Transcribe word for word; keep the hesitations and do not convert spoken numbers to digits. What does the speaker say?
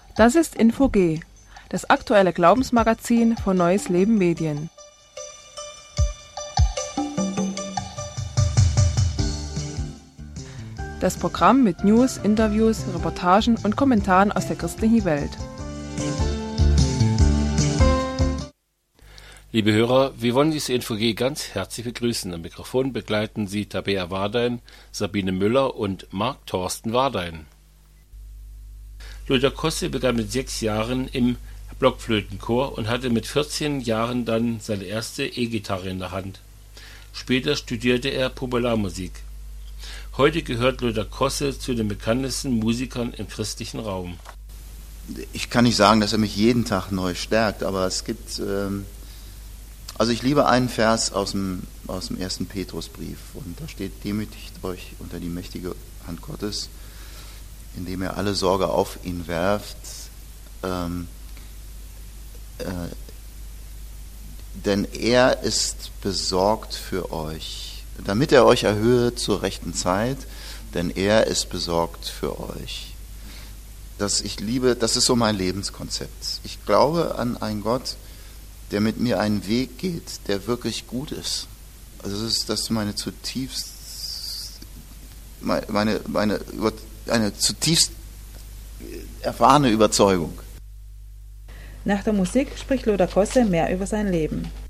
Das ist Info G, das aktuelle Glaubensmagazin von Neues Leben Medien. Das Programm mit News, Interviews, Reportagen und Kommentaren aus der christlichen Welt. Liebe Hörer, wir wollen diese Info G ganz herzlich begrüßen. Am Mikrofon begleiten Sie Tabea Wardein, Sabine Müller und Marc Thorsten Wardein. Lothar Kosse begann mit sechs Jahren im Blockflötenchor und hatte mit vierzehn Jahren dann seine erste E-Gitarre in der Hand. Später studierte er Popularmusik. Heute gehört Lothar Kosse zu den bekanntesten Musikern im christlichen Raum. Ich kann nicht sagen, dass er mich jeden Tag neu stärkt, aber es gibt, ähm, also ich liebe einen Vers aus dem, aus dem ersten Petrusbrief und da steht: Demütigt euch unter die mächtige Hand Gottes, indem ihr alle Sorge auf ihn werft, ähm, äh, denn er ist besorgt für euch, damit er euch erhöhe zur rechten Zeit, denn er ist besorgt für euch. Das ich liebe, das ist so mein Lebenskonzept. Ich glaube an einen Gott, der mit mir einen Weg geht, der wirklich gut ist. Also das ist, das ist meine zutiefst, meine, meine, meine eine zutiefst erfahrene Überzeugung. Nach der Musik spricht Lothar Kosse mehr über sein Leben.